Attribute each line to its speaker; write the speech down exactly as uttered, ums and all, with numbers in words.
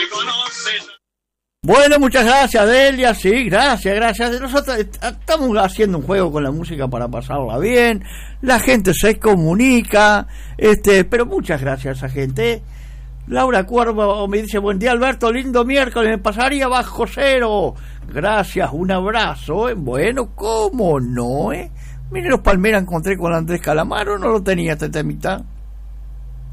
Speaker 1: Bueno, muchas gracias, Delia, sí, gracias, gracias. Nosotros estamos haciendo un juego con la música para pasarla bien, la gente se comunica, este, pero muchas gracias a esa gente. Laura Cuervo me dice, buen día Alberto, lindo miércoles, me pasaría bajo cero. Gracias, un abrazo, ¿eh? Bueno, ¿cómo no, eh? Mire los Palmeras encontré con Andrés Calamaro, no lo tenía este temita.